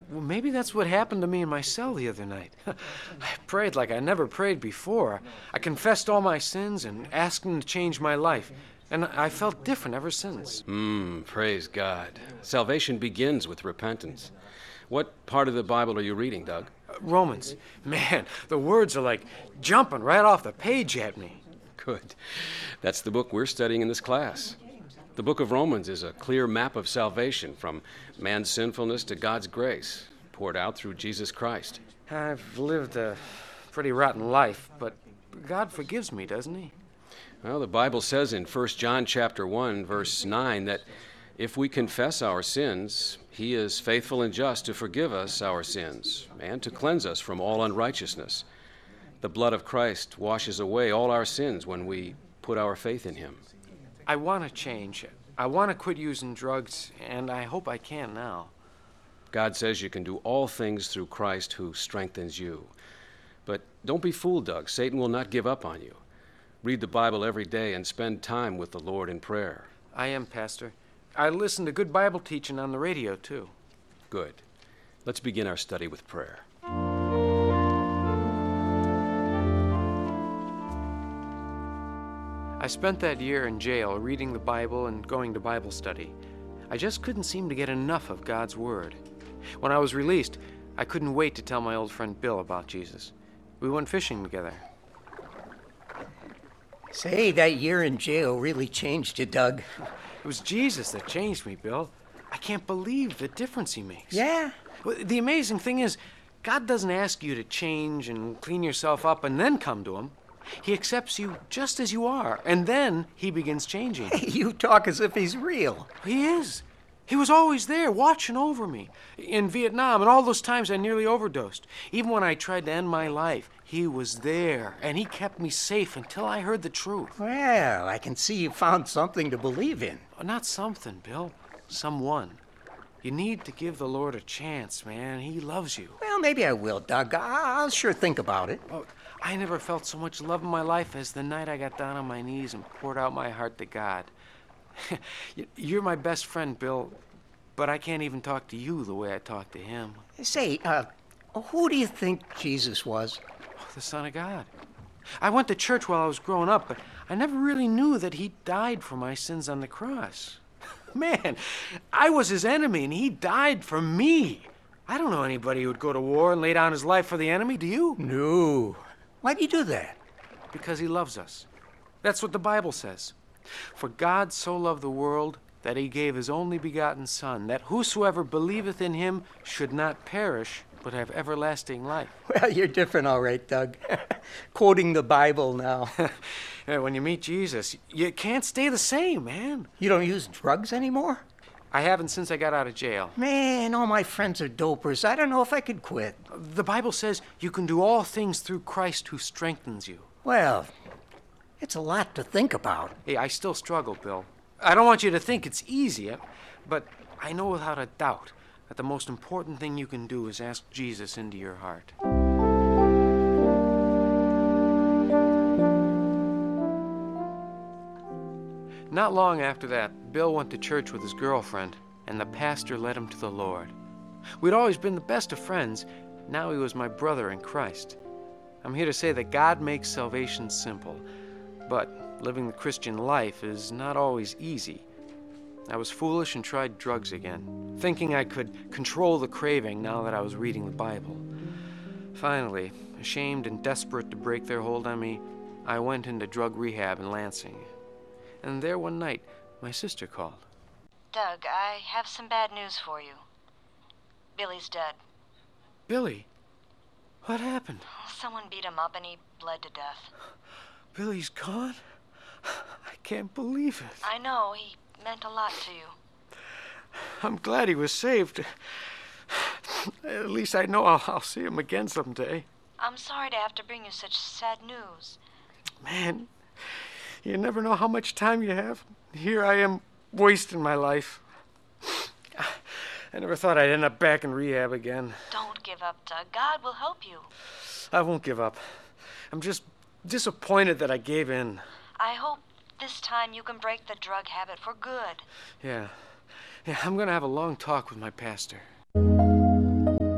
Well, maybe that's what happened to me in my cell the other night. I prayed like I never prayed before. I confessed all my sins and asked him to change my life. And I felt different ever since. Praise God. Salvation begins with repentance. What part of the Bible are you reading, Doug? Romans. Man, the words are like jumping right off the page at me. Good. That's the book we're studying in this class. The book of Romans is a clear map of salvation from man's sinfulness to God's grace, poured out through Jesus Christ. I've lived a pretty rotten life, but God forgives me, doesn't he? Well, the Bible says in 1 John chapter 1, verse 9, that if we confess our sins, he is faithful and just to forgive us our sins and to cleanse us from all unrighteousness. The blood of Christ washes away all our sins when we put our faith in him. I want to change. I want to quit using drugs, and I hope I can now. God says you can do all things through Christ who strengthens you. But don't be fooled, Doug. Satan will not give up on you. Read the Bible every day and spend time with the Lord in prayer. I am, Pastor. I listen to good Bible teaching on the radio, too. Good. Let's begin our study with prayer. I spent that year in jail reading the Bible and going to Bible study. I just couldn't seem to get enough of God's Word. When I was released, I couldn't wait to tell my old friend Bill about Jesus. We went fishing together. Say, that year in jail really changed you, Doug. It was Jesus that changed me, Bill. I can't believe the difference he makes. Yeah? Well, the amazing thing is, God doesn't ask you to change and clean yourself up and then come to him. He accepts you just as you are, and then he begins changing. You talk as if he's real. He is. He was always there, watching over me. In Vietnam, and all those times I nearly overdosed. Even when I tried to end my life, he was there, and he kept me safe until I heard the truth. Well, I can see you found something to believe in. Not something, Bill. Someone. You need to give the Lord a chance, man. He loves you. Well, maybe I will, Doug. I'll sure think about it. Oh, I never felt so much love in my life as the night I got down on my knees and poured out my heart to God. You're my best friend, Bill, but I can't even talk to you the way I talk to him. Say, who do you think Jesus was? Oh, the Son of God. I went to church while I was growing up, but I never really knew that he died for my sins on the cross. Man, I was his enemy, and he died for me. I don't know anybody who would go to war and lay down his life for the enemy, do you? No. Why'd he do that? Because he loves us. That's what the Bible says. For God so loved the world that he gave his only begotten Son, that whosoever believeth in him should not perish, but have everlasting life. Well, you're different, all right, Doug. Quoting the Bible now. When you meet Jesus, you can't stay the same, man. You don't use drugs anymore? I haven't since I got out of jail. Man, all my friends are dopers. I don't know if I could quit. The Bible says you can do all things through Christ who strengthens you. Well, it's a lot to think about. Hey, I still struggle, Bill. I don't want you to think it's easy, but I know without a doubt that the most important thing you can do is ask Jesus into your heart. Not long after that, Bill went to church with his girlfriend, and the pastor led him to the Lord. We'd always been the best of friends. Now he was my brother in Christ. I'm here to say that God makes salvation simple, but living the Christian life is not always easy. I was foolish and tried drugs again, thinking I could control the craving now that I was reading the Bible. Finally, ashamed and desperate to break their hold on me, I went into drug rehab in Lansing. And there one night, my sister called. Doug, I have some bad news for you. Billy's dead. Billy? What happened? Someone beat him up and he bled to death. Billy's gone? I can't believe it. I know, he meant a lot to you. I'm glad he was saved. At least I know I'll see him again someday. I'm sorry to have to bring you such sad news. Man, you never know how much time you have. Here I am, wasting my life. I never thought I'd end up back in rehab again. Don't give up, Doug. God will help you. I won't give up. I'm just disappointed that I gave in. I hope this time you can break the drug habit for good. Yeah, I'm going to have a long talk with my pastor.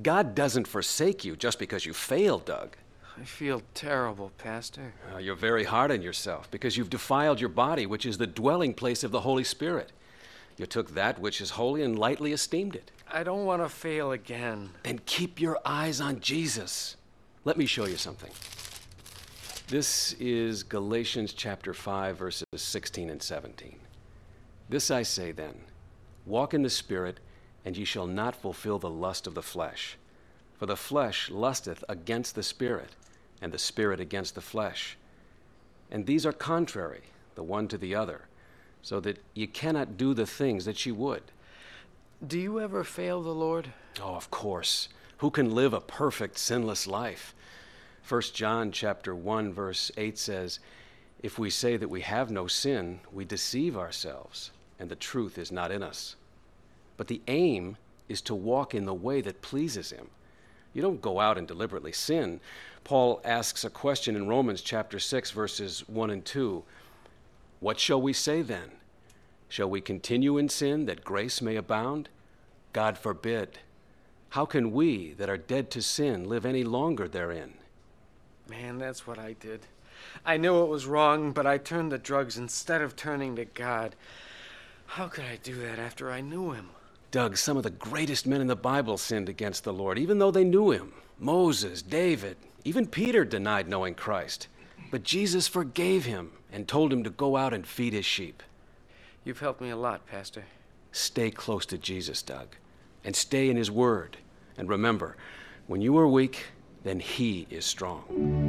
God doesn't forsake you just because you failed, Doug. I feel terrible, Pastor. You're very hard on yourself because you've defiled your body, which is the dwelling place of the Holy Spirit. You took that which is holy and lightly esteemed it. I don't want to fail again. Then keep your eyes on Jesus. Let me show you something. This is Galatians chapter 5, verses 16 and 17. This I say then, walk in the Spirit, and ye shall not fulfill the lust of the flesh. For the flesh lusteth against the Spirit, and the Spirit against the flesh. And these are contrary, the one to the other, so that ye cannot do the things that ye would. Do you ever fail the Lord? Oh, of course. Who can live a perfect, sinless life? 1 John chapter 1, verse 8 says, if we say that we have no sin, we deceive ourselves, and the truth is not in us. But the aim is to walk in the way that pleases him. You don't go out and deliberately sin. Paul asks a question in Romans chapter 6, verses 1 and 2. What shall we say then? Shall we continue in sin that grace may abound? God forbid. How can we that are dead to sin live any longer therein? Man, that's what I did. I knew it was wrong, but I turned to drugs instead of turning to God. How could I do that after I knew him? Doug, some of the greatest men in the Bible sinned against the Lord, even though they knew him. Moses, David, even Peter denied knowing Christ. But Jesus forgave him and told him to go out and feed his sheep. You've helped me a lot, Pastor. Stay close to Jesus, Doug, and stay in his word. And remember, when you are weak, then he is strong.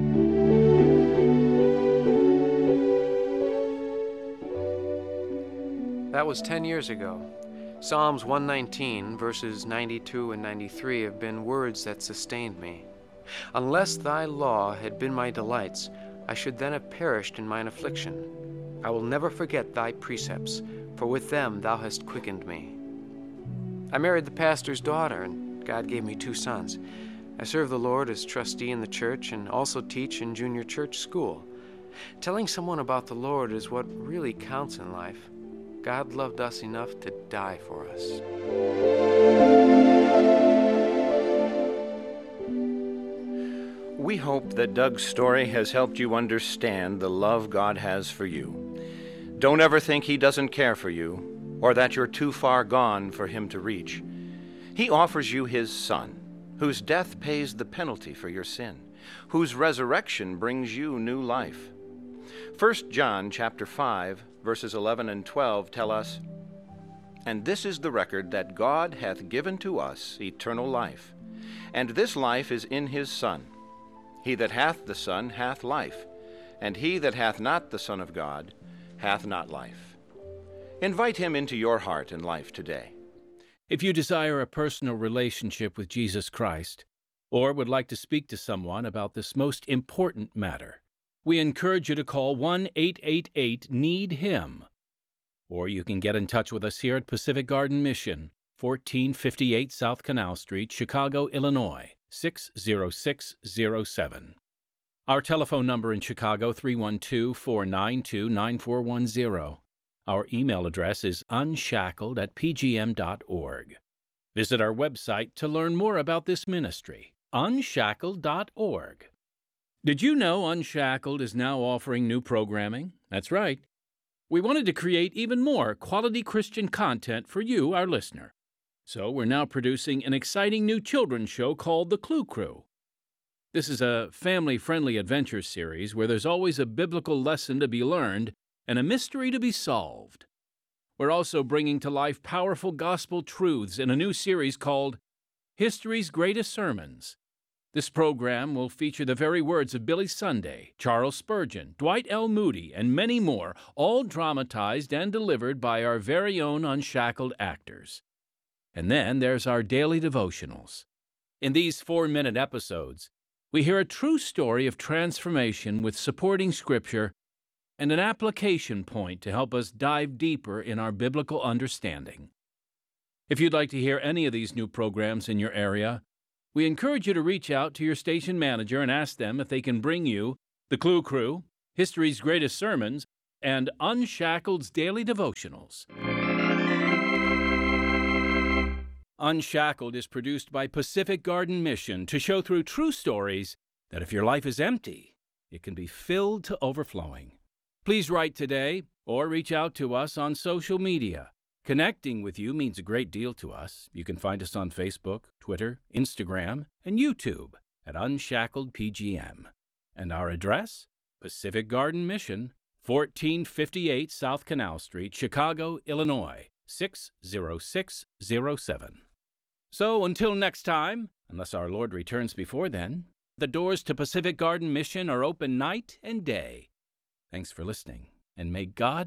That was 10 years ago. Psalms 119, verses 92 and 93 have been words that sustained me. Unless thy law had been my delights, I should then have perished in mine affliction. I will never forget thy precepts, for with them thou hast quickened me. I married the pastor's daughter, and God gave me 2 sons. I serve the Lord as trustee in the church and also teach in junior church school. Telling someone about the Lord is what really counts in life. God loved us enough to die for us. We hope that Doug's story has helped you understand the love God has for you. Don't ever think he doesn't care for you or that you're too far gone for him to reach. He offers you his Son, whose death pays the penalty for your sin, whose resurrection brings you new life. 1 John chapter 5, verses 11 and 12 tell us, and this is the record that God hath given to us eternal life, and this life is in his Son. He that hath the Son hath life, and he that hath not the Son of God hath not life. Invite him into your heart and life today. If you desire a personal relationship with Jesus Christ, or would like to speak to someone about this most important matter, we encourage you to call 1-888-NEED-HIM. Or you can get in touch with us here at Pacific Garden Mission, 1458 South Canal Street, Chicago, Illinois, 60607. Our telephone number in Chicago, 312-492-9410. Our email address is unshackled@pgm.org. Visit our website to learn more about this ministry, unshackled.org. Did you know Unshackled is now offering new programming? That's right. We wanted to create even more quality Christian content for you, our listener. So we're now producing an exciting new children's show called The Clue Crew. This is a family-friendly adventure series where there's always a biblical lesson to be learned and a mystery to be solved. We're also bringing to life powerful gospel truths in a new series called History's Greatest Sermons. This program will feature the very words of Billy Sunday, Charles Spurgeon, Dwight L. Moody, and many more, all dramatized and delivered by our very own Unshackled actors. And then there's our daily devotionals. In these 4-minute episodes, we hear a true story of transformation with supporting scripture and an application point to help us dive deeper in our biblical understanding. If you'd like to hear any of these new programs in your area, we encourage you to reach out to your station manager and ask them if they can bring you The Clue Crew, History's Greatest Sermons, and Unshackled's Daily Devotionals. Unshackled is produced by Pacific Garden Mission to show through true stories that if your life is empty, it can be filled to overflowing. Please write today or reach out to us on social media. Connecting with you means a great deal to us. You can find us on Facebook, Twitter, Instagram, and YouTube at Unshackled PGM. And our address? Pacific Garden Mission, 1458 South Canal Street, Chicago, Illinois, 60607. So until next time, unless our Lord returns before then, the doors to Pacific Garden Mission are open night and day. Thanks for listening, and may God